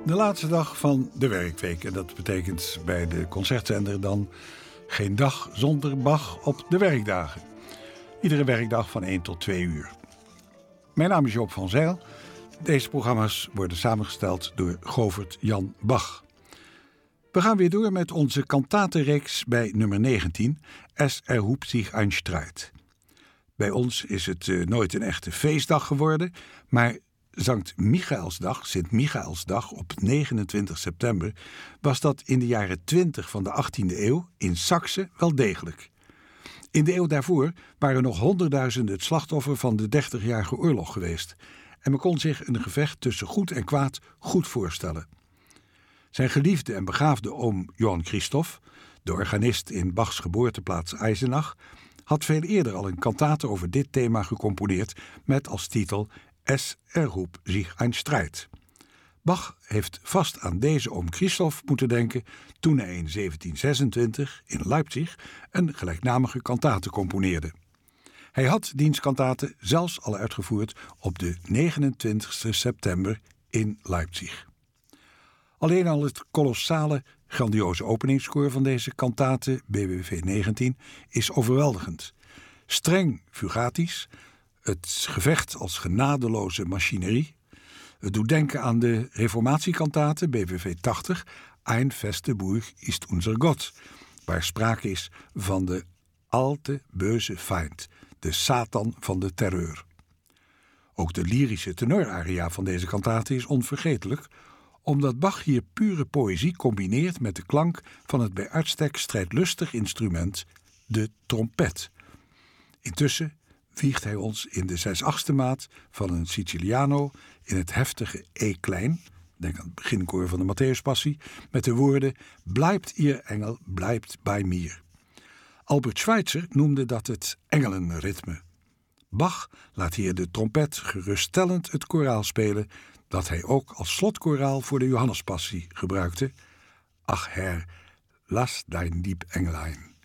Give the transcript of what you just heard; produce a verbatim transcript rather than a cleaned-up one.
De laatste dag van de werkweek. En dat betekent bij de concertzender dan geen dag zonder Bach op de werkdagen. Iedere werkdag van één tot twee uur. Mijn naam is Joop van Zijl. Deze programma's worden samengesteld door Govert Jan Bach. We gaan weer door met onze kantatenreeks bij nummer negentien, Es erhob sich ein Streit. Bij ons is het uh, nooit een echte feestdag geworden, maar Sankt Michaelsdag, Sint Michaelsdag op negenentwintig september, was dat in de jaren twintig van de achttiende eeuw in Saksen wel degelijk. In de eeuw daarvoor waren nog honderdduizenden het slachtoffer van de dertigjarige oorlog geweest en men kon zich een gevecht tussen goed en kwaad goed voorstellen. Zijn geliefde en begaafde oom Johann Christoph, de organist in Bachs geboorteplaats Eisenach, had veel eerder al een kantate over dit thema gecomponeerd met als titel Es erhob sich ein Streit. Bach heeft vast aan deze oom Christoph moeten denken toen hij in zeventien zesentwintig in Leipzig een gelijknamige kantate componeerde. Hij had diens kantate zelfs al uitgevoerd op de negenentwintigste september in Leipzig. Alleen al het kolossale, grandioze openingskoor van deze kantate, B W V negentien, is overweldigend. Streng fugatisch, het gevecht als genadeloze machinerie. Het doet denken aan de reformatiekantate, B W V tachtig, Ein feste Burg ist unser Gott, waar sprake is van de alte böse Feind, de Satan van de terreur. Ook de lyrische tenoraria van deze kantate is onvergetelijk, omdat Bach hier pure poëzie combineert met de klank van het bij uitstek strijdlustig instrument, de trompet. Intussen wiegt hij ons in de zes-achtste maat van een Siciliano in het heftige E-klein, denk aan het beginkoor van de Matthäuspassie, met de woorden Bleibt ihr Engel, bleibt bei mir. Albert Schweitzer noemde dat het engelenritme. Bach laat hier de trompet geruststellend het koraal spelen dat hij ook als slotkoraal voor de Johannespassie gebruikte. Ach Herr, lass dein lieb Engelein.